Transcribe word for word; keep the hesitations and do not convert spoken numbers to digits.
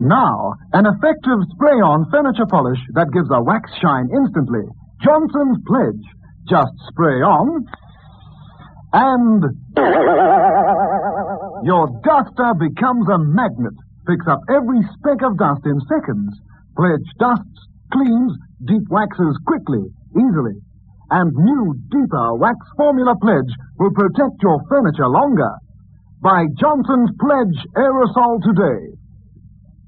Now, an effective spray-on furniture polish that gives a wax shine instantly. Johnson's Pledge. Just spray on, and your duster becomes a magnet. Picks up every speck of dust in seconds. Pledge dusts, cleans, deep waxes quickly, easily. And new, deeper wax formula Pledge will protect your furniture longer. Buy Johnson's Pledge Aerosol today.